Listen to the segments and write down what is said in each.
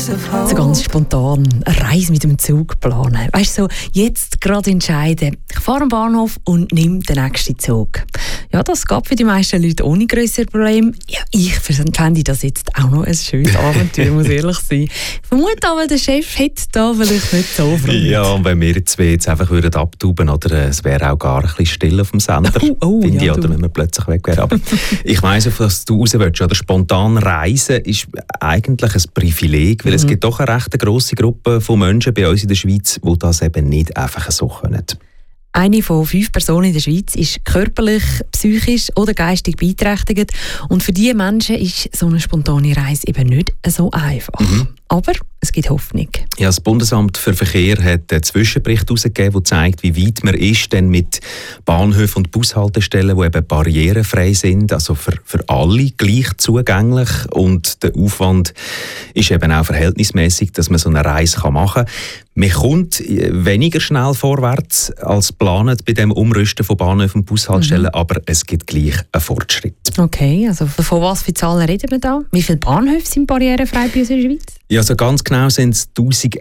So ganz spontan eine Reise mit dem Zug planen. Weißt du, so jetzt gerade entscheiden, ich fahre am Bahnhof und nehme den nächsten Zug. Ja, das geht für die meisten Leute ohne grössere Probleme. Ja, ich fände das jetzt auch noch ein schönes Abenteuer, muss ehrlich sein. Ich vermute aber, der Chef hätte da vielleicht nicht so Freude. Ja, und wenn wir jetzt einfach abtauben, oder es wäre auch gar ein bisschen still auf dem Sender, finde ich, oder wenn wir plötzlich weg wären. Aber ich weiss, auf was du raus willst. Oder spontan reisen ist eigentlich ein Privileg, weil es gibt doch eine recht grosse Gruppe von Menschen bei uns in der Schweiz, die das eben nicht einfach so können. Eine von 5 Personen in der Schweiz ist körperlich, psychisch oder geistig beeinträchtigt. Und für diese Menschen ist so eine spontane Reise eben nicht so einfach. Aber es gibt Hoffnung. Ja, das Bundesamt für Verkehr hat einen Zwischenbericht herausgegeben, der zeigt, wie weit man ist denn mit Bahnhöfen und Bushaltestellen, die eben barrierefrei sind, also für alle gleich zugänglich. Und der Aufwand ist eben auch verhältnismäßig, dass man so eine Reise machen kann. Man kommt weniger schnell vorwärts als geplant bei dem Umrüsten von Bahnhöfen und Bushaltestellen, aber es gibt gleich einen Fortschritt. Okay, also von was für Zahlen reden wir da? Wie viele Bahnhöfe sind barrierefrei bei uns in der Schweiz? Ja, also ganz genau sind es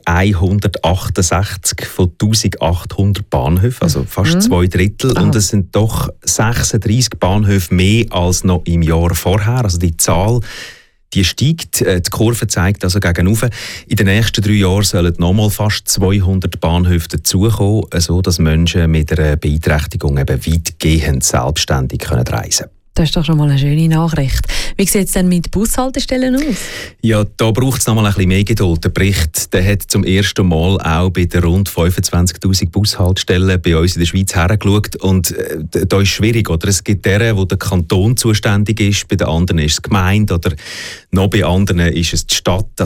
1168 von 1800 Bahnhöfen, also fast 2/3. Und es sind doch 36 Bahnhöfe mehr als noch im Jahr vorher. Also die Zahl, die steigt. Die Kurve zeigt also gegen oben. In den nächsten 3 Jahren sollen nochmal fast 200 Bahnhöfe dazukommen, sodass Menschen mit einer Beeinträchtigung eben weitgehend selbstständig reisen können. Das ist doch schon mal eine schöne Nachricht. Wie sieht es denn mit Bushaltestellen aus? Ja, da braucht es noch mal ein bisschen mehr Geduld. Der Bericht der hat zum ersten Mal auch bei den rund 25'000 Bushaltestellen bei uns in der Schweiz hergeschaut. Und da ist schwierig, oder? Es gibt deren, wo der Kanton zuständig ist, bei den anderen ist es die Gemeinde oder noch bei anderen ist es die Stadt.